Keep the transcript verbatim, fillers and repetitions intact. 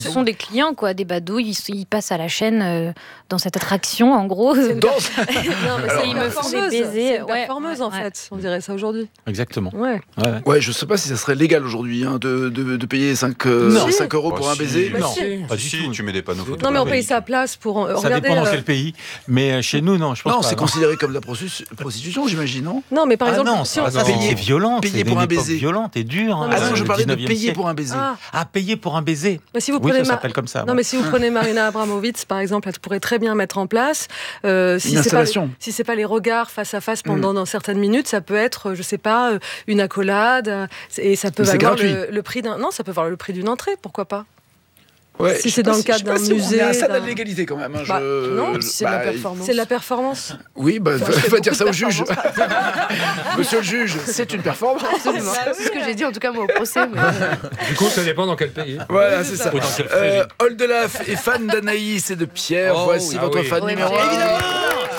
Ce sont des clients, quoi, des badouilles, ils, ils passent à la chaîne euh, dans cette attraction, en gros. Dans... non, mais Alors, c'est une performeuse, baiser. une performeuse ouais, en ouais. fait, on dirait ça aujourd'hui. Exactement. Ouais. Ouais. Ouais, je sais pas si ça serait légal aujourd'hui hein, de, de, de payer cinq, euh, Non. cinq euros Bah, pour un si. baiser. Bah, Non, si. pas du Si, tout. tu mets des panneaux Non, mais on paye photovoltaïques. sa place pour. euh, Ça regardez, dépend dans euh, quel pays. Mais euh, chez nous, non, je pense Non, pas. c'est considéré comme de la prostitu- prostitution, j'imagine, non? Non, mais par Ah exemple, non, si ça, on ça, non. c'est violent. Payer c'est pour une un époque baiser. violente et dure. Non, hein, mais Ah non, Euh, je le parlais de dix-neuvième payer siècle. pour un baiser. Ah, Ah, payer pour un baiser. bah, si vous Oui, prenez ça Ma- s'appelle comme ça. Non, ouais. mais si vous prenez Marina Abramovic, par exemple, elle pourrait très bien mettre en place. Euh, si Une c'est pas, installation. si c'est pas les regards face à face pendant dans certaines minutes, ça peut être, je sais pas, euh, une accolade, euh, et ça peut Mais c'est valoir gratuit. le, le prix d'un. Non, ça peut valoir le prix d'une entrée, pourquoi pas. Ouais, Si je c'est sais dans pas le cadre je sais pas d'un si on musée, est à ça de la d'un- légalité quand même. hein, Bah, je- non, je- C'est de la bah, performance. C'est de la performance. Oui, bah, je va, fais va dire ça beaucoup au de juge. Monsieur le juge, c'est une performance. Absolument. C'est ce que j'ai dit en tout cas moi au procès. Mais... Du coup, ça dépend dans quel pays. Voilà, c'est ça. Ou dans quel Euh, frégide. Oldelaf est fan d'Anaïs et de Pierre. Oh, Voici ah votre oui. fan Ouais, numéro mais- un. Évidemment.